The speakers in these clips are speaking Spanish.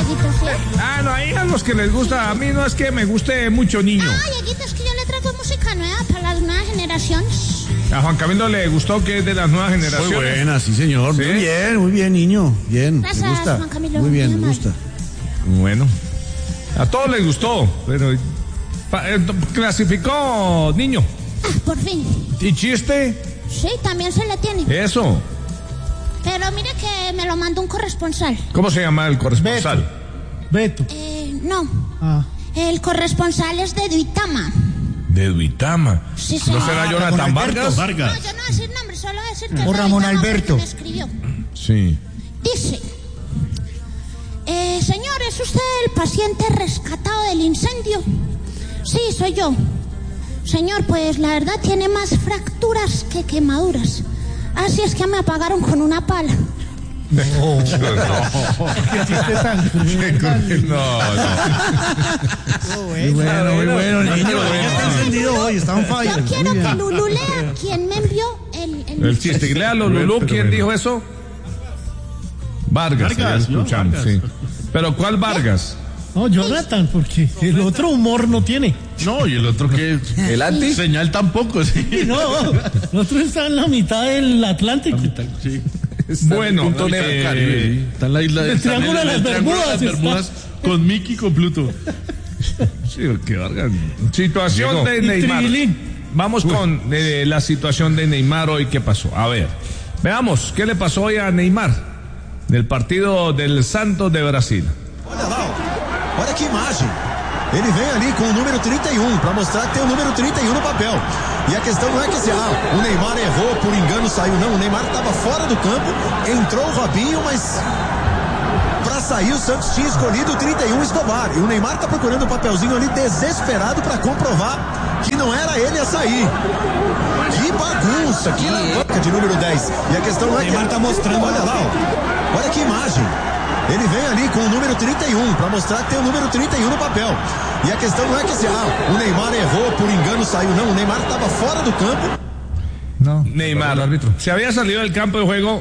Dieguito, sí. No, hay a los que les gusta. A mí no es que me guste mucho niño. Dieguito, es que yo le traigo música nueva para las nuevas generaciones. A Juan Camilo le gustó, que es de las nuevas generaciones. Muy buena, sí, señor. ¿Sí? Muy bien, niño. Bien. Gracias, me gusta. Juan Camilo. Muy bien, Muy me gusta. Bueno, a todos les gustó, pero clasificó niño. Por fin. ¿Y chiste? Sí, también se le tiene. Eso. Pero mire que me lo mandó un corresponsal. ¿Cómo se llama el corresponsal? Beto. No. El corresponsal es de Duitama. De Duitama. Sí, ¿No será Jonathan Vargas? No, yo no voy a decir nombre, solo voy a decir que es O de Ramón Duitama Alberto. porque me escribió. Sí. Dice, señor, ¿es usted el paciente rescatado del incendio? Sí, soy yo. Señor, pues la verdad tiene más fracturas que quemaduras. Así es que me apagaron con una pala. Qué chiste tan cruel. No. Muy bueno, niño. Está encendido hoy, está on fire. Yo quiero que Lulú lea quién me envió El chiste. Léalo, Lulú. ¿Quién dijo eso? Vargas, Vargas, escuchamos, Vargas. sí. ¿Pero cuál Vargas? No, Jonathan, porque el otro humor no tiene. No, y el otro que... ¿El anti? Señal tampoco, sí. No, el otro está en la mitad del Atlántico. Sí. Bueno, Está en la isla El Triángulo de las Bermudas Bermudas con Mickey y con Pluto. sí, qué Vargas. Situación de Y Neymar. Trilín. Vamos con la situación de Neymar hoy. ¿Qué pasó? A ver, veamos qué le pasó hoy a Neymar del partido del Santos de Brasil. Olha que imagem. Ele vem ali com o número 31 para mostrar que tem o número 31 no papel. E a questão não é que o Neymar errou, por engano saiu, não. O Neymar estava fora do campo, entrou o Robinho, mas para sair o Santos tinha escolhido o 31 Escobar. E o Neymar tá procurando o papelzinho ali desesperado para comprovar que não era ele a sair. Que bagunça, que lambança de número 10. E a questão não é que... O Neymar tá mostrando, olha lá, ó. Olha que imagem. Ele vem ali com o número 31 para mostrar que tem o número 31 no papel. E a questão não é que o Neymar errou, por engano saiu, não. O Neymar estava fora do campo. No, Neymar, árbitro. Se había salido del campo de juego,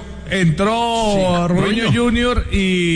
entró Robinho Jr.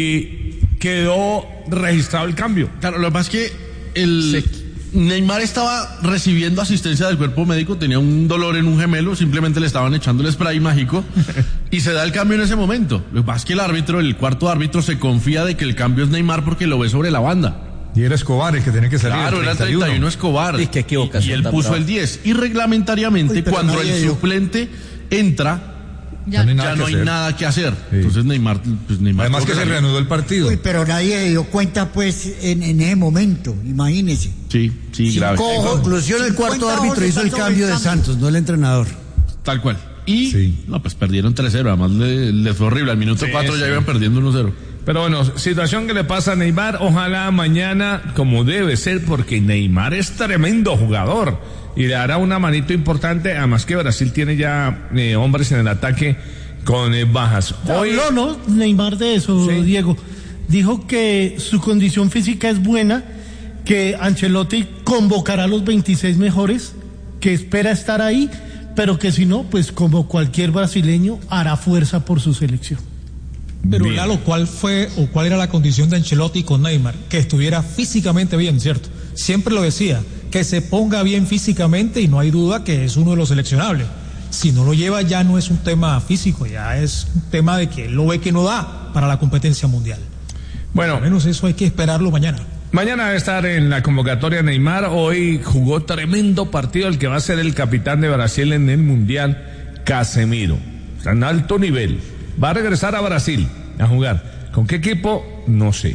y quedó registrado el cambio. Claro, lo que pasa es que Neymar estaba recibiendo asistencia del cuerpo médico, tenía un dolor en un gemelo, simplemente le estaban echando el spray mágico y se da el cambio en ese momento. Lo que pasa es que el cuarto árbitro, se confía de que el cambio es Neymar porque lo ve sobre la banda. Y era Escobar el que tenía que salir. Claro, era el 31 Escobar. Y qué equivocación Y él tan puso brava. el 10. Y reglamentariamente, cuando el suplente entra, ya no hay nada que hacer. Sí. Entonces Neymar Además que se reanudó el partido. Uy, pero nadie se dio cuenta, pues, en ese momento, imagínese. Sí, grave. En conclusión, el cuarto árbitro hizo el cambio de Santos, no el entrenador. Tal cual. Y, pues perdieron 3-0, además les fue horrible. Al minuto 4 ya iban perdiendo 1-0. Pero bueno, situación que le pasa a Neymar, ojalá mañana, como debe ser, porque Neymar es tremendo jugador y le hará una manito importante, además que Brasil tiene ya hombres en el ataque con bajas. Habló, ¿no? Neymar de eso, Sí. Diego. Dijo que su condición física es buena, que Ancelotti convocará a los 26 mejores, que espera estar ahí, pero que si no, pues como cualquier brasileño, hará fuerza por su selección. Pero Bien. Lalo, ¿cuál era la condición de Ancelotti con Neymar? Que estuviera físicamente bien, ¿cierto? Siempre lo decía, que se ponga bien físicamente y no hay duda que es uno de los seleccionables. Si no lo lleva ya no es un tema físico, ya es un tema de que él lo ve que no da para la competencia mundial. Bueno, Al menos eso hay que esperarlo mañana. mañana va a estar en la convocatoria Neymar. Hoy jugó tremendo partido el que va a ser el capitán de Brasil en el Mundial, Casemiro. Está en alto nivel. Va a regresar a Brasil a jugar. ¿Con qué equipo? No sé.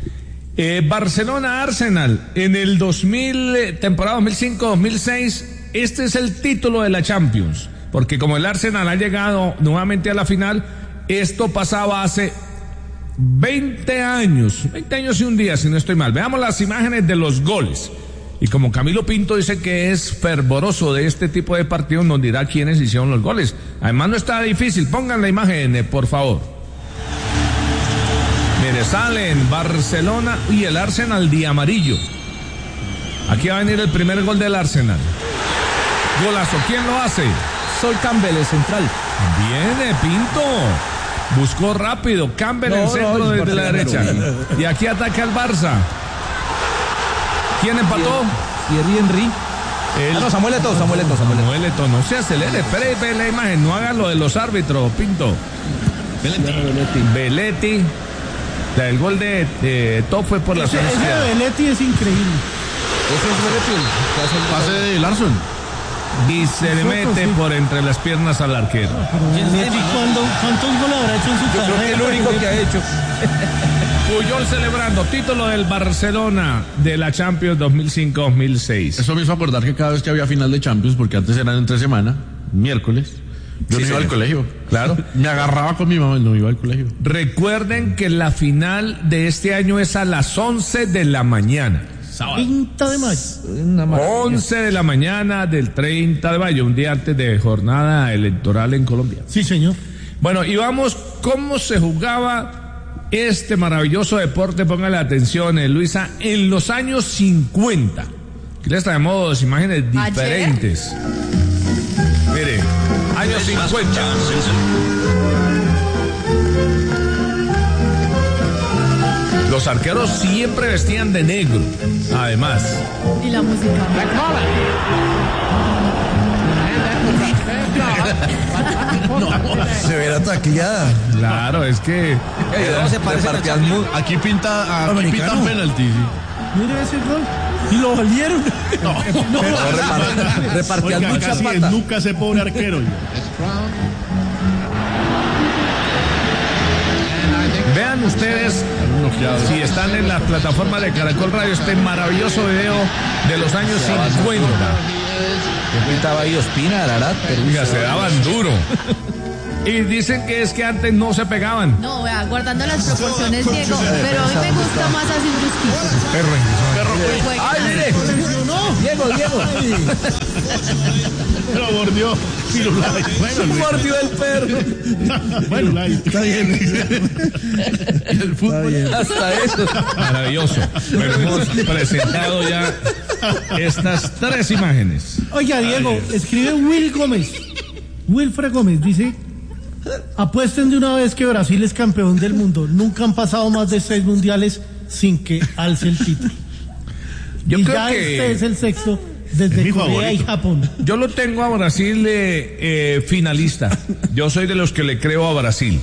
Barcelona-Arsenal en el temporada 2005-2006. Este es el título de la Champions. Porque como el Arsenal ha llegado nuevamente a la final, esto pasaba hace 20 años y un día, si no estoy mal. Veamos las imágenes de los goles. Y como Camilo Pinto dice que es fervoroso de este tipo de partidos, nos dirá quiénes hicieron los goles. Además no está difícil, pongan la imagen, por favor. Mire, sale en Barcelona y el Arsenal de amarillo. Aquí va a venir el primer gol del Arsenal. Golazo, ¿quién lo hace? Sol Campbell, el central. Viene Pinto. Buscó rápido, Campbell en el centro desde la derecha. Y aquí ataca el Barça. ¿Quién empató? Thierry Henry. Samuel Eto'o. No se acelere, espere la imagen, no haga lo de los árbitros, Pinto. Belletti. El gol de Eto'o fue por la zona izquierda. Ese de Belletti es increíble. Ese es Belletti. Pase de Larsson. Y se le mete por entre las piernas al arquero. ¿Cuántos goles habrá hecho en su carrera? Creo que es el único que ha hecho. Puyol celebrando título del Barcelona de la Champions 2005-2006. Eso me hizo acordar que cada vez que había final de Champions, porque antes eran entre semana, miércoles, yo no iba al colegio. Claro. Me agarraba con mi mamá y no iba al colegio. Recuerden que la final de este año es a las 11 de la mañana. 30 de mayo. 11 de la mañana del 30 de mayo, un día antes de jornada electoral en Colombia. Sí, señor. Bueno, y vamos, ¿cómo se jugaba este maravilloso deporte? Póngale atención, Luisa, en los años 50. Aquí les traemos imágenes diferentes. Mire, años 50. Los arqueros siempre vestían de negro, además. Y la música. Severa tacleada. Claro, es que aquí pinta penalti. Sí. Mire ese gol. Y lo valieron. Repartían muchas patas. Nunca ese pobre arquero. Vean ustedes, si están en la plataforma de Caracol Radio, este maravilloso video de los años 50. Pintaba ahí Ospina, Ararat, Oiga, se daban duro. Y dicen que es que antes no se pegaban. No, vea, guardando las proporciones, Diego, pero a mí me gusta más así brusquito. Perro. ¡Ay, mire! Diego. Lo mordió. Mordió el perro. Bueno, está bien. El fútbol. Hasta eso. Maravilloso. Pero hemos presentado ya estas 3 imágenes. Oiga, Diego, escribe Wilfred Gómez, dice: apuesten de una vez que Brasil es campeón del mundo. Nunca han pasado más de 6 mundiales sin que alce el título. Yo y creo ya que este es el sexto desde Corea y Japón. Yo lo tengo a Brasil finalista. Yo soy de los que le creo a Brasil.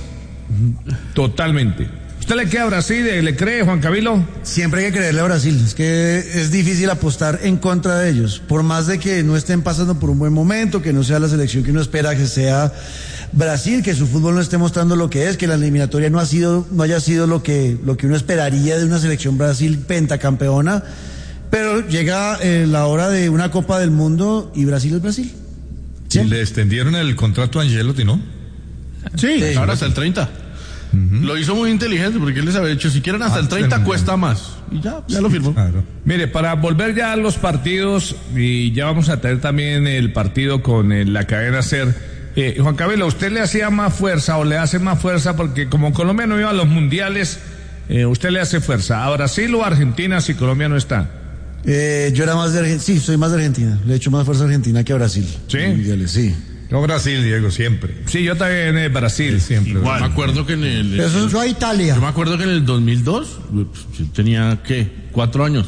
Totalmente. ¿Usted le cree a Brasil? ¿Le cree, Juan Camilo? Siempre hay que creerle a Brasil. Es que es difícil apostar en contra de ellos. Por más de que no estén pasando por un buen momento, que no sea la selección que uno espera que sea Brasil, que su fútbol no esté mostrando lo que es, que la eliminatoria no haya sido lo que uno esperaría de una selección Brasil pentacampeona. Pero llega la hora de una Copa del Mundo y Brasil es Brasil. ¿Sí? Le extendieron el contrato a Ancelotti, ¿no? Sí. Ahora hasta el 30. Lo hizo muy inteligente porque él les había dicho, si quieren hasta el 30 cuesta más. Y ya lo firmó. Claro. Mire, para volver ya a los partidos, y ya vamos a tener también el partido con la cadena SER. Juan Camilo, ¿usted le hacía más fuerza o le hace más fuerza? Porque como Colombia no iba a los mundiales, ¿usted le hace fuerza a Brasil o a Argentina si Colombia no está? Yo era más de Argentina. Sí, soy más de Argentina. Le he hecho más fuerza a Argentina que a Brasil. ¿Sí? Sí. Yo Brasil, Diego, siempre. Sí, yo también Brasil. Siempre. Igual. Me acuerdo que Yo a Italia. Yo me acuerdo que en el 2002, yo tenía, ¿qué? 4 años.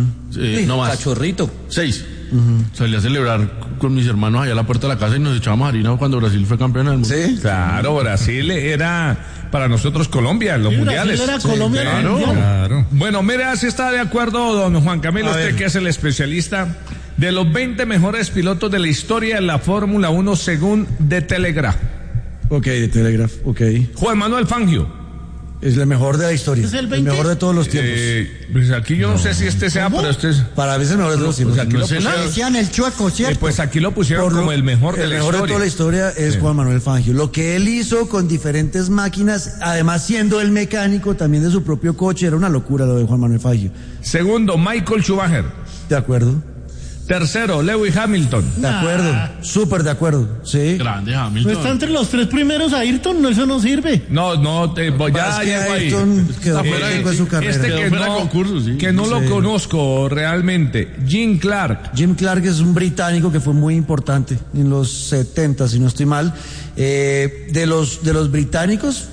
No más. Cachorrito. 6. Salí a celebrar con mis hermanos allá a la puerta de la casa y nos echábamos harina cuando Brasil fue campeón del mundo. Sí. Claro, Brasil era para nosotros Colombia en los mundiales. Brasil era Colombia en el mundial. Claro. Bueno, mira si está de acuerdo don Juan Camilo, usted que es el especialista de los 20 mejores pilotos de la historia de la Fórmula 1 según The Telegraph. Ok, de Telegraph, ok. Juan Manuel Fangio. Es el mejor de la historia. ¿Es el 20? El mejor de todos los tiempos. Pues aquí yo no sé si este sea, pero este es... Para mí es el mejor de todos los tiempos. Pues aquí lo pusieron, Decían el Chueco, ¿cierto? pues aquí lo pusieron como el mejor de la historia. El mejor de toda la historia es Juan Manuel Fangio. Lo que él hizo con diferentes máquinas, además siendo el mecánico también de su propio coche, era una locura lo de Juan Manuel Fangio. Segundo, Michael Schumacher. De acuerdo. Tercero, Lewis Hamilton. De acuerdo. Súper de acuerdo. Sí. Grande No Hamilton. está entre los 3 primeros Ayrton, no, eso no sirve. No, ya Es que llego ahí. Ayrton quedó fuera de su carrera. Este Quedó que fuera de no, concurso, sí. que no lo Sí. conozco realmente. Jim Clark. Jim Clark es un británico que fue muy importante en los 70, si no estoy mal. De los británicos,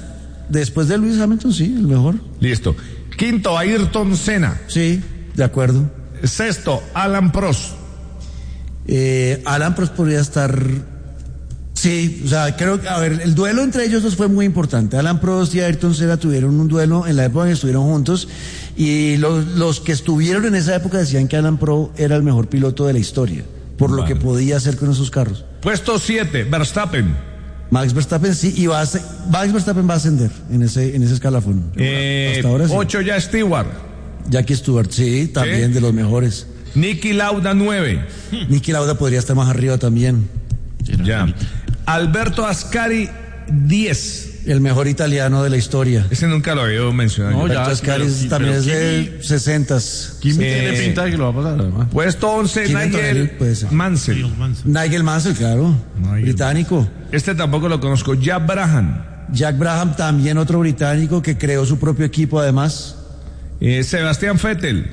Después de Lewis Hamilton, sí, el mejor. Listo. Quinto, Ayrton Senna. Sí, de acuerdo. Sexto, Alan Prost. Alan Prost podría estar... Sí, o sea, creo que, a ver, el duelo entre ellos dos fue muy importante. Alan Prost y Ayrton Senna tuvieron un duelo en la época en que estuvieron juntos, y los que estuvieron en esa época decían que Alan Prost era el mejor piloto de la historia, por lo que podía hacer con esos carros. Puesto 7, Verstappen. Max Verstappen sí, y Max Verstappen va a ascender en ese escalafón. Hasta ahora sí. 8, ya Stewart. Jackie Stewart, sí, también de los mejores. Niki Lauda, 9. Niki Lauda podría estar más arriba también. Ya. Alberto Ascari, 10. El mejor italiano de la historia. Ese nunca lo había mencionado. No, Alberto Ascari también es de 60s. Kimi tiene pinta de que lo va a pasar, además. Puesto 11, Nigel Mansell. Nigel Mansell, claro. Británico. Este tampoco lo conozco. Jack Brabham. Jack Brabham, también otro británico que creó su propio equipo, además. Sebastián Vettel.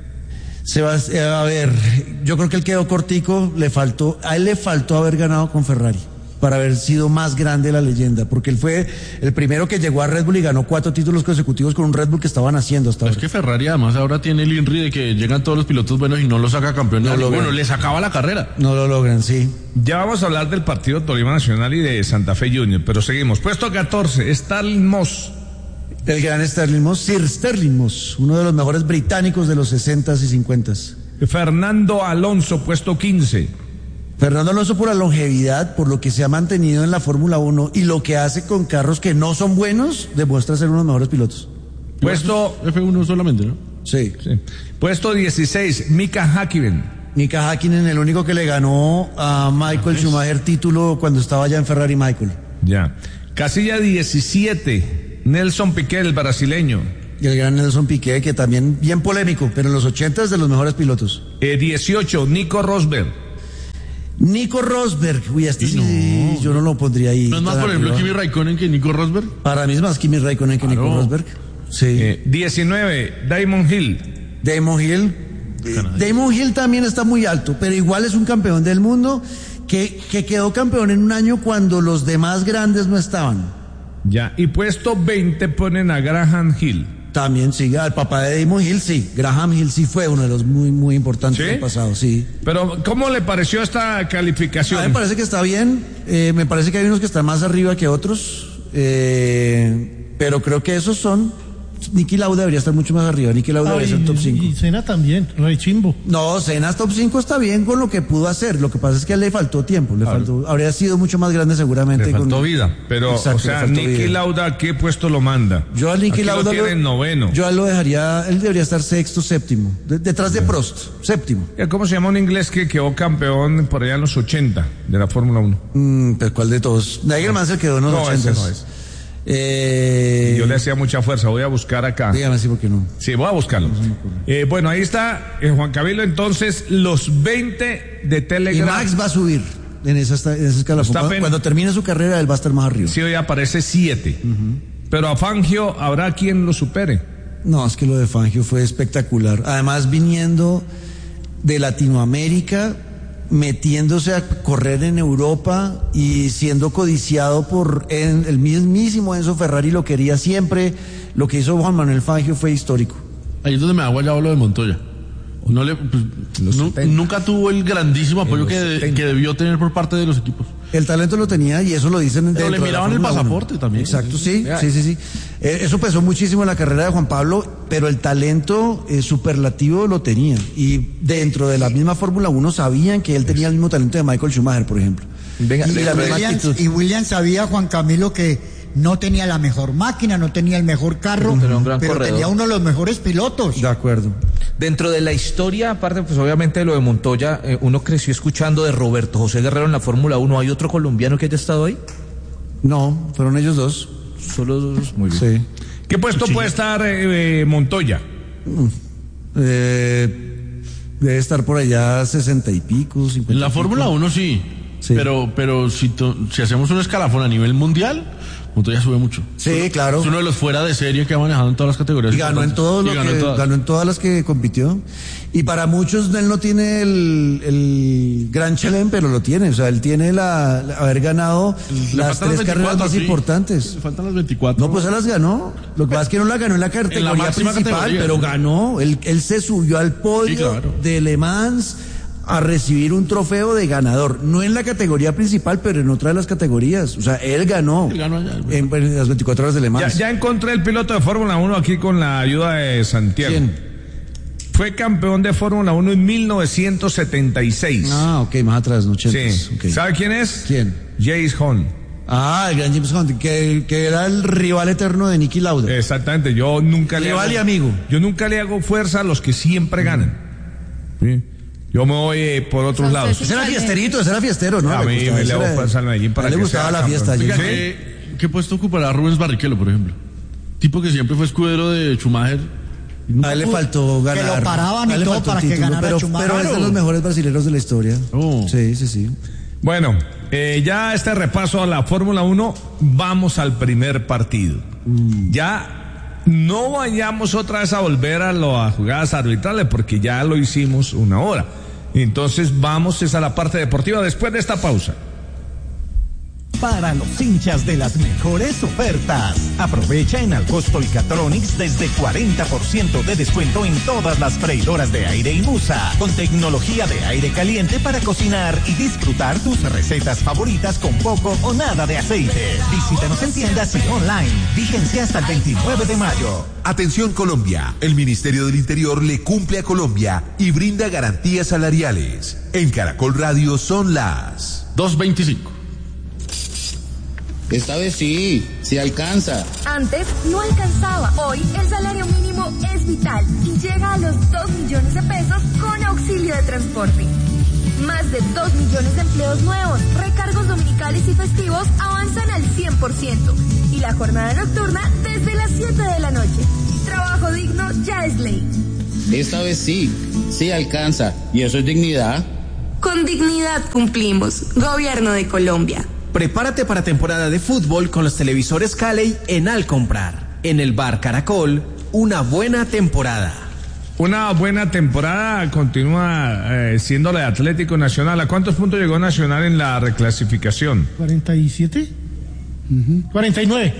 A ver, yo creo que él quedó cortico, a él le faltó haber ganado con Ferrari para haber sido más grande la leyenda, porque él fue el primero que llegó a Red Bull y ganó 4 títulos consecutivos con un Red Bull que estaban haciendo hasta ahora. Es que Ferrari además ahora tiene el INRI de que llegan todos los pilotos buenos y no los saca campeón. Bueno, les acaba la carrera. No lo logran, sí. Ya vamos a hablar del partido Tolima Nacional y de Santa Fe Junior, pero seguimos. Puesto 14, Stirling Moss. El gran Stirling Moss, Sir Stirling Moss, uno de los mejores británicos de los 60s y 50s. Fernando Alonso, puesto 15. Fernando Alonso, por la longevidad, por lo que se ha mantenido en la Fórmula 1 y lo que hace con carros que no son buenos, demuestra ser uno de los mejores pilotos. Puesto F1 solamente, ¿no? Sí. Puesto 16, Mika Häkkinen. Mika Häkkinen, el único que le ganó a Michael Schumacher título cuando estaba ya en Ferrari Michael. Ya. Casilla 17. Nelson Piquet, el brasileño. Y el gran Nelson Piquet, que también bien polémico, pero en los 80 es de los mejores pilotos. 18, Nico Rosberg. Nico Rosberg, uy, sí, yo no lo pondría ahí. ¿No es más, por ejemplo, Kimi Raikkonen que Nico Rosberg? Para mí es más Kimi Raikkonen que Nico Rosberg. Sí. 19, Damon Hill. Damon Hill también está muy alto, pero igual es un campeón del mundo que quedó campeón en un año cuando los demás grandes no estaban. Ya, y puesto 20 ponen a Graham Hill. También sí, al papá de Damon Hill, sí. Graham Hill sí fue uno de los muy, muy importantes del pasado, sí. Pero, ¿cómo le pareció esta calificación? A mí me parece que está bien. Me parece que hay unos que están más arriba que otros. Pero creo que esos son... Niki Lauda debería estar mucho más arriba. Niki Lauda debería ser top 5. Y Senna también, Rey Chimbo. No, Senna top 5 está bien con lo que pudo hacer. Lo que pasa es que le faltó tiempo. Habría sido mucho más grande seguramente. Le faltó vida. Pero, exacto, o sea, Niki Lauda, ¿a qué puesto lo manda? Yo a Niki Lauda lo tiene en noveno. Yo lo dejaría, él debería estar sexto, séptimo. Detrás de Prost, séptimo. ¿Cómo se llama un inglés que quedó campeón por allá en los 80 de la Fórmula 1? Pero ¿cuál de todos? Nigel Mansell quedó en los 80. Ese no es. Yo le hacía mucha fuerza, voy a buscar acá. Dígame así, ¿por qué no? Sí, voy a buscarlo. Bueno, ahí está Juan Camilo, entonces los 20 de Telegram. Y Max va a subir en esa escala. Cuando termine su carrera, él va a estar más arriba. Sí, hoy aparece 7. Pero a Fangio habrá quien lo supere. No, es que lo de Fangio fue espectacular. Además, viniendo de Latinoamérica, metiéndose a correr en Europa y siendo codiciado por el mismísimo Enzo Ferrari, lo quería siempre. Lo que hizo Juan Manuel Fangio fue histórico. Ahí es donde me ha guayado lo de Montoya. Nunca tuvo el grandísimo apoyo que debió tener por parte de los equipos. El talento lo tenía y eso lo dicen. Pero le miraban el pasaporte también. Exacto, sí. Eso pesó muchísimo en la carrera de Juan Pablo, pero el talento superlativo lo tenía. Y dentro de la misma Fórmula 1 sabían que él tenía el mismo talento de Michael Schumacher, por ejemplo. Y Williams sabía, Juan Camilo, que no tenía la mejor máquina, no tenía el mejor carro, pero tenía uno de los mejores pilotos. De acuerdo. Dentro de la historia, aparte, pues obviamente de lo de Montoya, uno creció escuchando de Roberto José Guerrero en la Fórmula 1. ¿Hay otro colombiano que haya estado ahí? No, fueron ellos dos. Solo dos, muy bien. Sí. ¿Qué puesto puede estar Montoya? Debe estar por allá 60 y pico, 50. En la Fórmula 1 sí. Pero si hacemos un escalafón a nivel mundial, Montoya sube mucho. Sí, claro. Es uno de los fuera de serie que ha manejado en todas las categorías. Y ganó en todas las que compitió. Y para muchos él no tiene el Gran Chelem, pero lo tiene. O sea, él tiene haber ganado las 3 carreras más importantes. Le faltan las 24. No, pues él las ganó. Lo que pasa es que no la ganó en la categoría principal, pero ganó. Él se subió al podio de Le Mans a recibir un trofeo de ganador. No en la categoría principal, pero en otra de las categorías. O sea, él ganó allá, en las 24 horas de Le Mans. Ya encontré el piloto de Fórmula 1 aquí con la ayuda de Santiago. ¿Quién? Fue campeón de Fórmula 1 en 1976. Ah, ok, más atrás, no 80. Sí. Okay. ¿Sabe quién es? ¿Quién? James Hunt. Ah, el gran James Hunt, que era el rival eterno de Niki Lauda. Exactamente, yo nunca rival y amigo. Yo nunca le hago fuerza a los que siempre ganan. ¿Sí? Yo me voy por otros lados. Ese era fiestero, ¿no? A mí me le hago fuerza al Medellín para que le gustaba la fiesta. Oiga, ¿qué puesto ocupará Rubens Barrichello, por ejemplo? Tipo que siempre fue escudero de Schumacher. A él le faltó ganar. Que lo paraban y todo para que ganara Schumacher. Pero es de los mejores brasileños de la historia. Sí. Bueno, ya este repaso a la Fórmula 1, vamos al primer partido. Ya no vayamos otra vez a volver a las jugadas arbitrales porque ya lo hicimos una hora. Entonces vamos a la parte deportiva después de esta pausa. Para los hinchas de las mejores ofertas. Aprovecha en Alcosto y Catronics desde 40% de descuento en todas las freidoras de aire y Musa, con tecnología de aire caliente para cocinar y disfrutar tus recetas favoritas con poco o nada de aceite. Visítanos en tiendas y online. Vigencia hasta el 29 de mayo. Atención Colombia, el Ministerio del Interior le cumple a Colombia y brinda garantías salariales. En Caracol Radio son las 2:25. Esta vez sí alcanza. Antes no alcanzaba. Hoy el salario mínimo es vital y llega a los 2 millones de pesos con auxilio de transporte. Más de 2 millones de empleos nuevos, recargos dominicales y festivos avanzan al 100%. Y la jornada nocturna desde las 7 de la noche. Trabajo digno ya es ley. Esta vez sí alcanza. ¿Y eso es dignidad? Con dignidad cumplimos. Gobierno de Colombia. Prepárate para temporada de fútbol con los televisores Cali en Al Comprar. En el Bar Caracol, una buena temporada. Una buena temporada continúa siendo la de Atlético Nacional. ¿A cuántos puntos llegó Nacional en la reclasificación? 47. 49.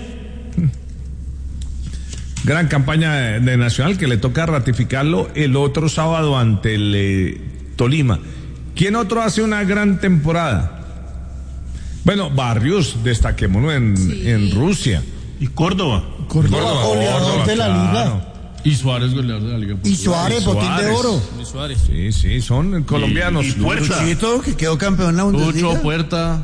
Gran campaña de Nacional que le toca ratificarlo el otro sábado ante el Tolima. ¿Quién otro hace una gran temporada? Bueno, Barrios, destaquémonos en Rusia. Y Córdoba. Goleador de la liga. Y Suárez, goleador de la liga. Y Suárez, botín de oro. Sí, son colombianos. Y Puerta. Luchito, que quedó campeón en la Bundesliga. Lucho, Puerta.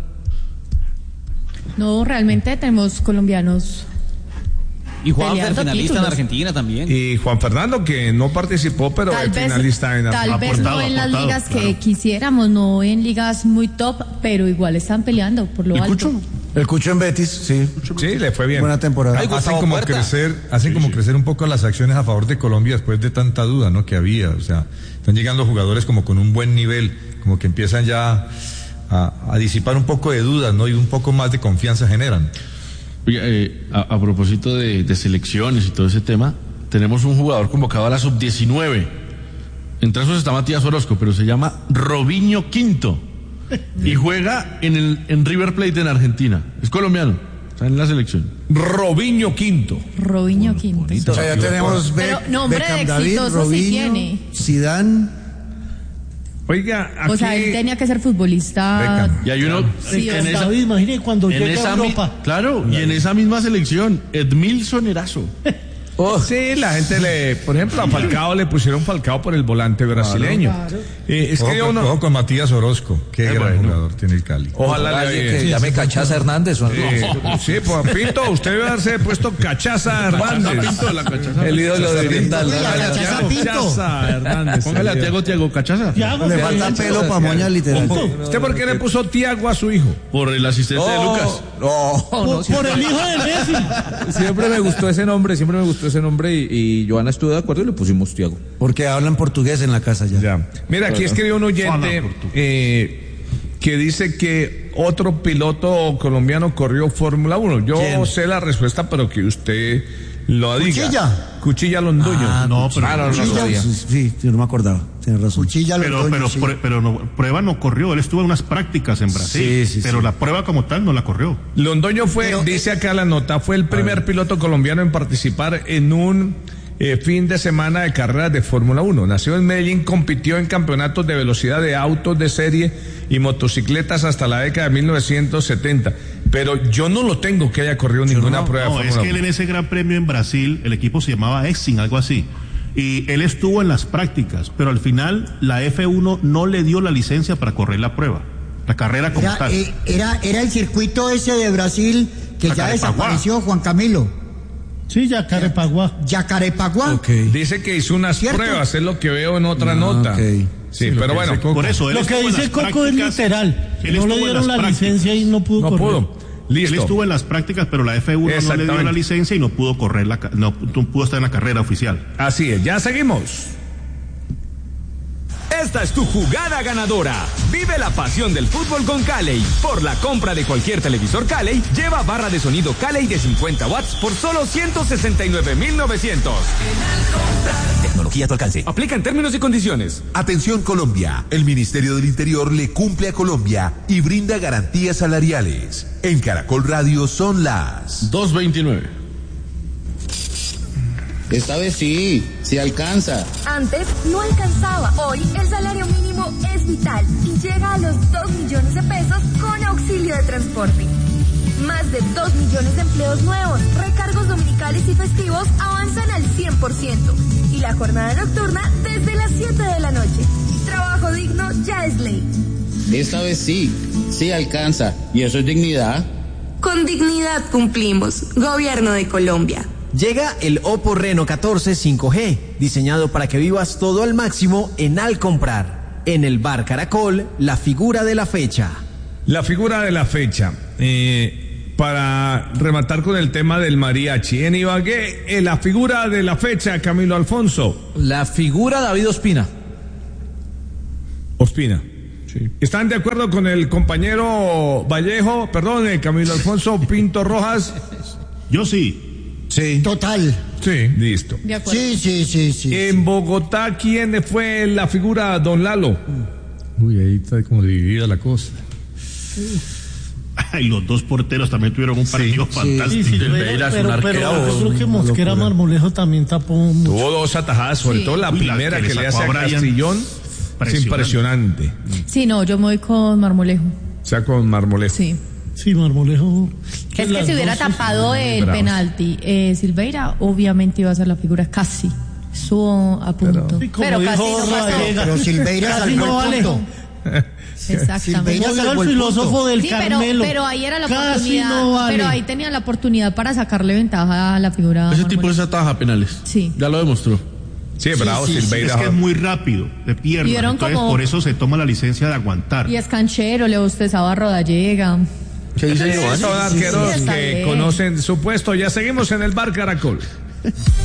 No, realmente tenemos colombianos. Y Juanfer, finalista títulos. en Argentina también. Y Juan Fernando, que no participó, pero es finalista en Argentina. Tal vez no en las ligas que quisiéramos, no en ligas muy top, pero igual están peleando por lo alto. El Cucho en Betis, sí. Sí, le fue bien. Buena temporada. Hacen como crecer un poco las acciones a favor de Colombia después de tanta duda, ¿no? Que había. O sea, están llegando jugadores como con un buen nivel, como que empiezan ya a disipar un poco de dudas, ¿no? Y un poco más de confianza generan. Oiga, a propósito de selecciones y todo ese tema, tenemos un jugador convocado a la sub-19. Entre esos está Matías Orozco, pero se llama Robinho Quinto. Y juega en River Plate en Argentina. Es colombiano, está en la selección. Robinho Quinto. O sea, ya tenemos nombre de exitoso sí tiene. Zidane. Oiga, aquí... O sea, él tenía que ser futbolista. Y hay uno imagínate cuando llega a Europa. Claro, y en esa misma selección, Edmilson Erazo. Sí, la gente por ejemplo, a Falcao le pusieron Falcao por el volante brasileño. Claro. Es que ojo con Matías Orozco, qué gran jugador tiene el Cali. Ojalá que llame Cachaza Hernández. ¿O no? Sí, pues Pinto, usted debe haberse puesto Cachaza Hernández. El ídolo de Oriental. Cachaza Hernández. Póngale a Tiago Cachaza. Le falta pelo para moña literal. ¿Usted por qué le puso Tiago a su hijo? Por el asistente de Lucas. Por el hijo de Messi. Siempre me gustó ese nombre y Joana estuvo de acuerdo y le pusimos Tiago. Porque hablan portugués en la casa ya. Mira, aquí escribió un oyente que dice que otro piloto colombiano corrió Fórmula 1. Yo sé la respuesta, pero que usted lo diga. Cuchilla Londoño. No, pero no sabía. Sí, no me acordaba. Tienes razón. Cuchilla Londoño, pero prueba no corrió. Él estuvo en unas prácticas en Brasil. Pero la prueba como tal no la corrió. Londoño dice acá la nota, fue el primer piloto colombiano en participar en un fin de semana de carreras de Fórmula 1. Nació en Medellín, compitió en campeonatos de velocidad de autos de serie y motocicletas hasta la década de 1970. Pero yo no lo tengo que haya corrido ninguna prueba de Fórmula 1. Es que él en ese gran premio en Brasil, el equipo se llamaba Exim, algo así. Y él estuvo en las prácticas, pero al final la F1 no le dio la licencia para correr la prueba, la carrera como tal. Era el circuito ese de Brasil que ya desapareció, Juan Camilo. Sí, Yacarepaguá. Okay. Dice que hizo unas pruebas, es lo que veo en otra nota. Okay. Sí, pero bueno, por eso lo que dice Coco es literal. No le dieron la licencia y no pudo correr. Listo. Él estuvo en las prácticas, pero la F1 no le dio la licencia y no pudo correr no pudo estar en la carrera oficial. Así es, ya seguimos. Esta es tu jugada ganadora. Vive la pasión del fútbol con Calley. Por la compra de cualquier televisor Calley, lleva barra de sonido Calley de 50 watts por solo 169,900. Tecnología a tu alcance. Aplica en términos y condiciones. Atención Colombia, el Ministerio del Interior le cumple a Colombia y brinda garantías salariales. En Caracol Radio son las 2:29. Esta vez sí alcanza. Antes no alcanzaba. Hoy el salario mínimo es vital y llega a los 2 millones de pesos con auxilio de transporte. Más de 2 millones de empleos nuevos, recargos dominicales y festivos avanzan al 100%. Y la jornada nocturna desde las 7 de la noche. Trabajo digno ya es ley. Esta vez sí alcanza. ¿Y eso es dignidad? Con dignidad cumplimos. Gobierno de Colombia. Llega el Oppo Reno 14 5G, diseñado para que vivas todo al máximo en Al Comprar. En el Bar Caracol, la figura de la fecha. La figura de la fecha. Para rematar con el tema del mariachi. En Ibagué, la figura de la fecha, Camilo Alfonso. La figura David Ospina. Sí. ¿Están de acuerdo con el compañero Camilo Alfonso Pinto Rojas? Yo sí. Sí. Total. Sí, listo. De acuerdo. Sí. En Bogotá, ¿quién fue la figura, don Lalo? Uy, ahí está como dividida la cosa. Y los dos porteros también tuvieron un partido fantástico. Pero yo creo que Mosquera Marmolejo también tapó mucho. Tuvo 2 atajadas, sobre todo la primera que le hace a Castrillón. Es impresionante. Sí, no, yo me voy con Marmolejo. O sea, con Marmolejo. Sí, Marmolejo. Es que si hubiera tapado el penalti, Silveira obviamente iba a ser la figura casi. Estuvo a punto. Pero casi no pasó. Pero Silveira salvó el punto. Exactamente. El filósofo del Carmelo. Pero ahí era la oportunidad. No vale. Pero ahí tenían la oportunidad para sacarle ventaja a la figura. Ese tipo se ataja penales. Sí. Ya lo demostró. Sí, bravo, Silveira. Es que es muy rápido, de pierna. Entonces, por eso se toma la licencia de aguantar. Y es canchero, le bostezaba a Rodallega. ¿Qué dice Giovanni? Son arqueros que conocen su puesto. Ya seguimos en el Bar Caracol.